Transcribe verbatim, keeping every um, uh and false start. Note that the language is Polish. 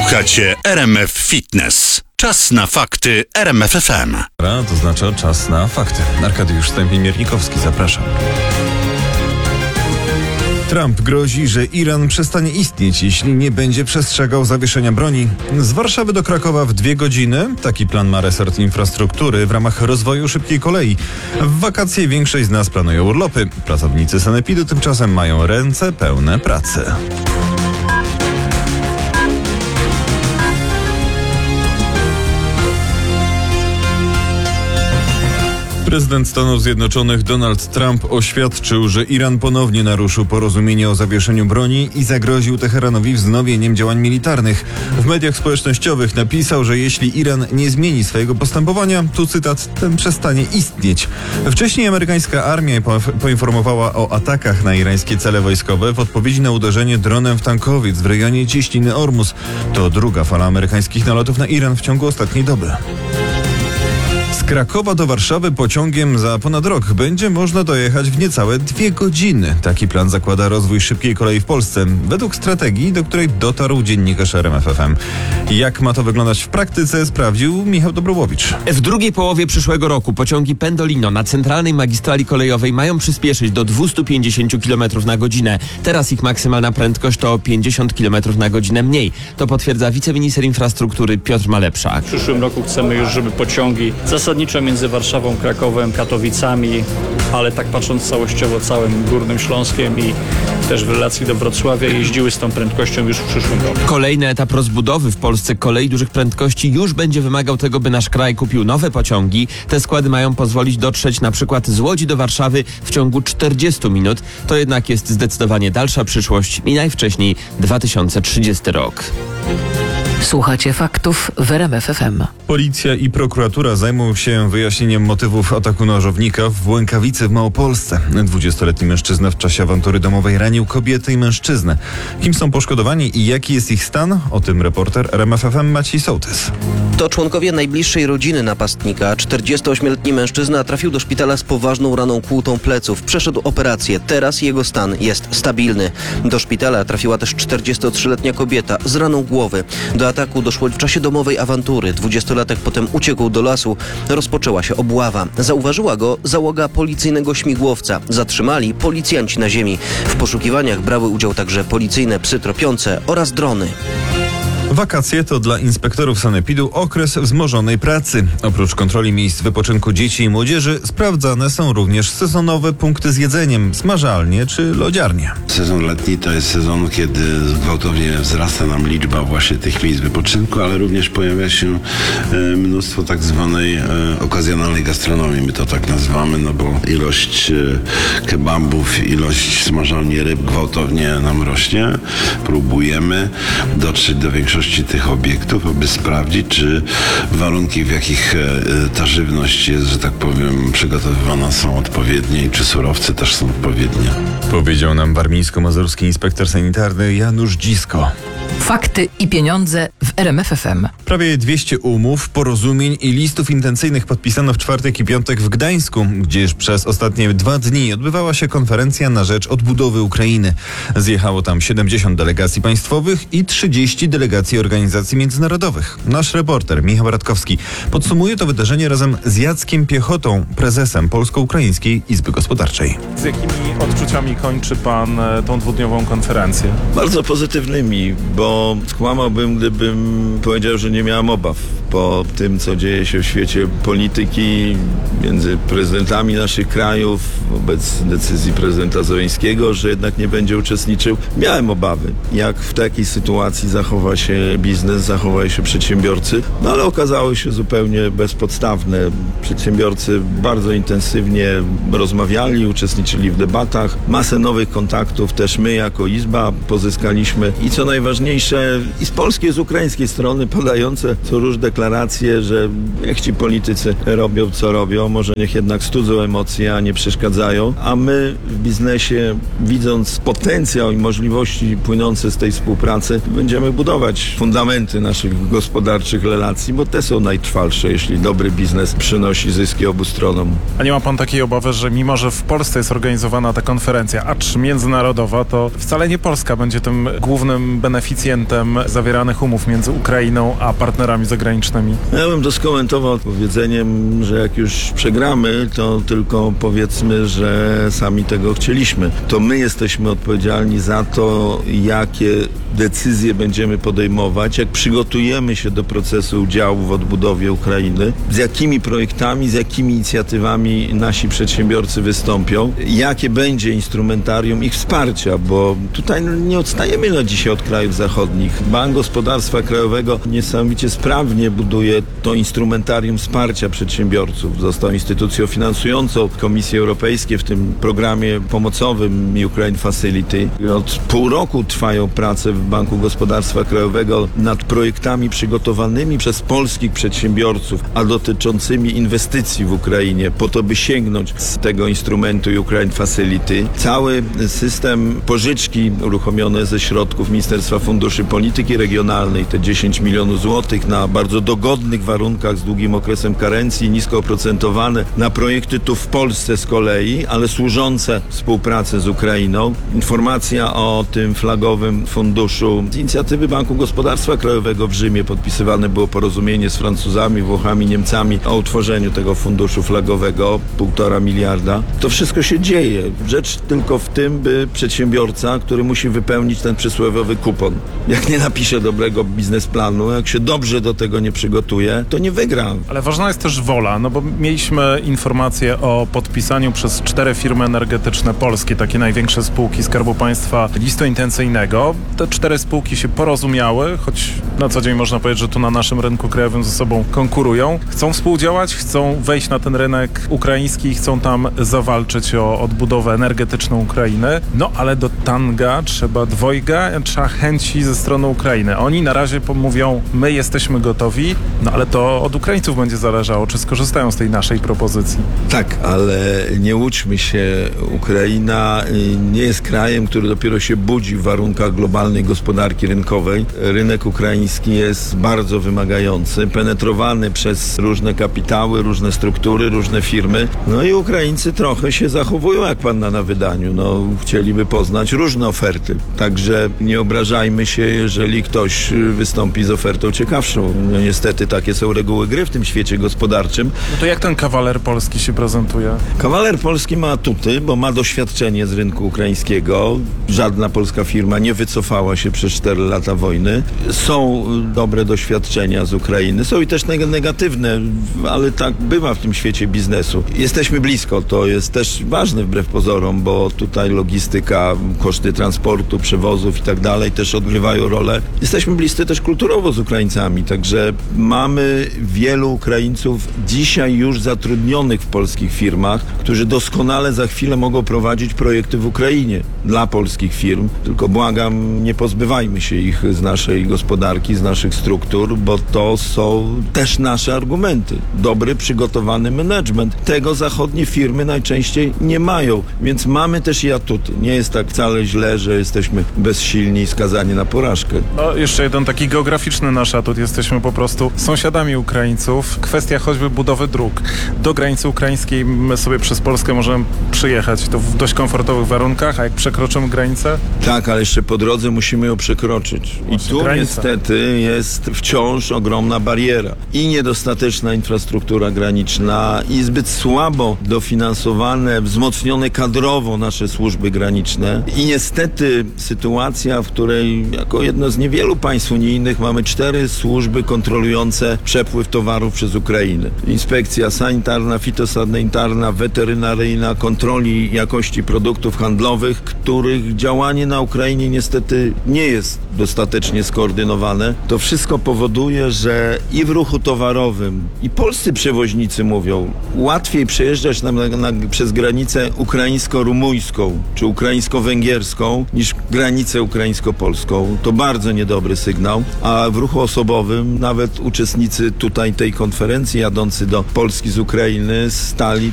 Słuchacie R M F Fitness. Czas na fakty R M F F M. To znaczy czas na fakty. Arkadiusz Stępień-Miernikowski, zapraszam. Trump grozi, że Iran przestanie istnieć, jeśli nie będzie przestrzegał zawieszenia broni. Z Warszawy do Krakowa w dwie godziny. Taki plan ma resort infrastruktury w ramach rozwoju szybkiej kolei. W wakacje większość z nas planuje urlopy. Pracownicy sanepidu tymczasem mają ręce pełne pracy. Prezydent Stanów Zjednoczonych Donald Trump oświadczył, że Iran ponownie naruszył porozumienie o zawieszeniu broni i zagroził Teheranowi wznowieniem działań militarnych. W mediach społecznościowych napisał, że jeśli Iran nie zmieni swojego postępowania, tu cytat, ten przestanie istnieć. Wcześniej amerykańska armia poinformowała o atakach na irańskie cele wojskowe w odpowiedzi na uderzenie dronem w tankowiec w rejonie Cieśniny Ormus. To druga fala amerykańskich nalotów na Iran w ciągu ostatniej doby. Z Krakowa do Warszawy pociągiem za ponad rok będzie można dojechać w niecałe dwie godziny. Taki plan zakłada rozwój szybkiej kolei w Polsce, według strategii, do której dotarł dziennikarz R M F F M. Jak ma to wyglądać w praktyce, sprawdził Michał Dobrołowicz. W drugiej połowie przyszłego roku pociągi Pendolino na centralnej magistrali kolejowej mają przyspieszyć do dwieście pięćdziesiąt kilometrów na godzinę. Teraz ich maksymalna prędkość to pięćdziesiąt kilometrów na godzinę mniej. To potwierdza wiceminister infrastruktury Piotr Malepszak. W przyszłym roku chcemy już, żeby pociągi zasadniczo między Warszawą, Krakowem, Katowicami, ale tak patrząc całościowo całym Górnym Śląskiem i też w relacji do Wrocławia jeździły z tą prędkością już w przyszłym roku. Kolejny etap rozbudowy w Polsce kolei dużych prędkości już będzie wymagał tego, by nasz kraj kupił nowe pociągi. Te składy mają pozwolić dotrzeć na przykład z Łodzi do Warszawy w ciągu czterdziestu minut. To jednak jest zdecydowanie dalsza przyszłość i najwcześniej dwa tysiące trzydziesty rok. Słuchacie faktów w R M F F M. Policja i prokuratura zajmą się wyjaśnieniem motywów ataku nożownika w Łękawicy w Małopolsce. dwudziestoletni mężczyzna w czasie awantury domowej ranił kobietę i mężczyznę. Kim są poszkodowani i jaki jest ich stan? O tym reporter R M F F M Maciej Sołtys. To członkowie najbliższej rodziny napastnika. czterdziestoośmioletni mężczyzna trafił do szpitala z poważną raną kłutą pleców. Przeszedł operację. Teraz jego stan jest stabilny. Do szpitala trafiła też czterdziestotrzyletnia kobieta z raną głowy. Do ataku doszło w czasie domowej awantury. dwudziestolatek potem uciekł do lasu. Rozpoczęła się obława. Zauważyła go załoga policyjnego śmigłowca. Zatrzymali policjanci na ziemi. W poszukiwaniach brały udział także policyjne psy tropiące oraz drony. Wakacje to dla inspektorów sanepidu okres wzmożonej pracy. Oprócz kontroli miejsc wypoczynku dzieci i młodzieży sprawdzane są również sezonowe punkty z jedzeniem, smażalnie czy lodziarnie. Sezon letni to jest sezon, kiedy gwałtownie wzrasta nam liczba właśnie tych miejsc wypoczynku, ale również pojawia się e, mnóstwo tak zwanej e, okazjonalnej gastronomii, my to tak nazywamy, no bo ilość e, kebabów, ilość smażalni ryb gwałtownie nam rośnie. Próbujemy dotrzeć do większości tych obiektów, aby sprawdzić, czy warunki, w jakich ta żywność jest, że tak powiem, przygotowywana, są odpowiednie i czy surowce też są odpowiednie. Powiedział nam warmińsko-mazurski inspektor sanitarny Janusz Dzisko. Fakty i pieniądze w R M F F M. Prawie dwieście umów, porozumień i listów intencyjnych podpisano w czwartek i piątek w Gdańsku, gdzież przez ostatnie dwa dni odbywała się konferencja na rzecz odbudowy Ukrainy. Zjechało tam siedemdziesiąt delegacji państwowych i trzydzieści delegacji organizacji międzynarodowych. Nasz reporter Michał Radkowski podsumuje to wydarzenie razem z Jackiem Piechotą, prezesem Polsko-Ukraińskiej Izby Gospodarczej. Z jakimi odczuciami kończy pan tą dwudniową konferencję? Bardzo pozytywnymi, bo skłamałbym, gdybym powiedział, że nie miałem obaw po tym, co dzieje się w świecie polityki między prezydentami naszych krajów, wobec decyzji prezydenta Zełenskiego, że jednak nie będzie uczestniczył. Miałem obawy, jak w takiej sytuacji zachowa się biznes, zachowają się przedsiębiorcy, no ale okazały się zupełnie bezpodstawne. Przedsiębiorcy bardzo intensywnie rozmawiali, uczestniczyli w debatach, masę nowych kontaktów też my jako Izba pozyskaliśmy i co najważniejsze i z polskiej, i z ukraińskiej strony padające co róż deklaracje deklaracje, że niech ci politycy robią co robią, może niech jednak studzą emocje, a nie przeszkadzają, a my w biznesie, widząc potencjał i możliwości płynące z tej współpracy, będziemy budować fundamenty naszych gospodarczych relacji, bo te są najtrwalsze, jeśli dobry biznes przynosi zyski obu stronom. A nie ma pan takiej obawy, że mimo, że w Polsce jest organizowana ta konferencja, acz międzynarodowa, to wcale nie Polska będzie tym głównym beneficjentem zawieranych umów między Ukrainą a partnerami zagranicznymi? Ja bym to skomentował powiedzeniem, że jak już przegramy, to tylko powiedzmy, że sami tego chcieliśmy. To my jesteśmy odpowiedzialni za to, jakie decyzje będziemy podejmować, jak przygotujemy się do procesu udziału w odbudowie Ukrainy, z jakimi projektami, z jakimi inicjatywami nasi przedsiębiorcy wystąpią, jakie będzie instrumentarium ich wsparcia, bo tutaj nie odstajemy na dzisiaj od krajów zachodnich. Bank Gospodarstwa Krajowego niesamowicie sprawnie buduje to instrumentarium wsparcia przedsiębiorców. Został instytucją finansującą Komisji Europejskiej w tym programie pomocowym Ukraine Facility. Od pół roku trwają prace w Banku Gospodarstwa Krajowego nad projektami przygotowanymi przez polskich przedsiębiorców, a dotyczącymi inwestycji w Ukrainie, po to, by sięgnąć z tego instrumentu Ukraine Facility. Cały system pożyczki uruchomione ze środków Ministerstwa Funduszy Polityki Regionalnej, te dziesięć milionów złotych na bardzo dogodnych warunkach z długim okresem karencji, nisko oprocentowane na projekty tu w Polsce z kolei, ale służące współpracy z Ukrainą. Informacja o tym flagowym funduszu z inicjatywy Banku Gospodarstwa Krajowego w Rzymie podpisywane było porozumienie z Francuzami, Włochami, Niemcami o utworzeniu tego funduszu flagowego, półtora miliarda. To wszystko się dzieje. Rzecz tylko w tym, by przedsiębiorca, który musi wypełnić ten przysłowiowy kupon, jak nie napisze dobrego biznesplanu, jak się dobrze do tego nie przygotuje, to nie wygra. Ale ważna jest też wola, no bo mieliśmy informację o podpisaniu przez cztery firmy energetyczne polskie, takie największe spółki Skarbu Państwa, listu intencyjnego. Te cztery spółki się porozumiały, choć na co dzień można powiedzieć, że tu na naszym rynku krajowym ze sobą konkurują. Chcą współdziałać, chcą wejść na ten rynek ukraiński, chcą tam zawalczyć o odbudowę energetyczną Ukrainy. No ale do tanga trzeba dwojga, trzeba chęci ze strony Ukrainy. Oni na razie mówią, my jesteśmy gotowi, no ale to od Ukraińców będzie zależało, czy skorzystają z tej naszej propozycji. Tak, ale nie łudźmy się, Ukraina nie jest krajem, który dopiero się budzi w warunkach globalnej gospodarki rynkowej. Rynek ukraiński jest bardzo wymagający, penetrowany przez różne kapitały, różne struktury, różne firmy. No i Ukraińcy trochę się zachowują jak panna na wydaniu. No, chcieliby poznać różne oferty. Także nie obrażajmy się, jeżeli ktoś wystąpi z ofertą ciekawszą. No niestety takie są reguły gry w tym świecie gospodarczym. No to jak ten kawaler polski się prezentuje? Kawaler polski ma atuty, bo ma doświadczenie z rynku ukraińskiego. Żadna polska firma nie wycofała się przez cztery lata wojny. Są dobre doświadczenia z Ukrainy. Są i też negatywne, ale tak bywa w tym świecie biznesu. Jesteśmy blisko, to jest też ważne wbrew pozorom, bo tutaj logistyka, koszty transportu, przewozów i tak dalej też odgrywają rolę. Jesteśmy bliscy też kulturowo z Ukraińcami, także mamy wielu Ukraińców dzisiaj już zatrudnionych w polskich firmach, którzy doskonale za chwilę mogą prowadzić projekty w Ukrainie dla polskich firm. Tylko błagam, nie pozbywajmy się ich z naszej gospodarki, z naszych struktur, bo to są też nasze argumenty. Dobry, przygotowany management. Tego zachodnie firmy najczęściej nie mają, więc mamy też i atuty. Nie jest tak wcale źle, że jesteśmy bezsilni i skazani na porażkę. No, jeszcze jeden taki geograficzny nasz atut. Jesteśmy po prostu sąsiadami Ukraińców. Kwestia choćby budowy dróg. Do granicy ukraińskiej my sobie przez Polskę możemy przyjechać. To w dość komfortowych warunkach, a jak przekroczymy granicę? Tak, ale jeszcze po drodze musimy ją przekroczyć. I Właśnie tu granica. niestety jest wciąż ogromna bariera. I niedostateczna infrastruktura graniczna, i zbyt słabo dofinansowane, wzmocnione kadrowo nasze służby graniczne. I niestety sytuacja, w której jako jedno z niewielu państw unijnych mamy cztery służby kontrolujące przepływ towarów przez Ukrainę. Inspekcja sanitarna, fitosanitarna, weterynaryjna, kontroli jakości produktów handlowych, których działanie na Ukrainie niestety nie jest dostatecznie skoordynowane. To wszystko powoduje, że i w ruchu towarowym, i polscy przewoźnicy mówią, łatwiej przejeżdżać na, na, na, przez granicę ukraińsko-rumuńską czy ukraińsko-węgierską niż granicę ukraińsko-polską. To bardzo niedobry sygnał, a w ruchu osobowym nawet nawet uczestnicy tutaj tej konferencji jadący do Polski z Ukrainy stali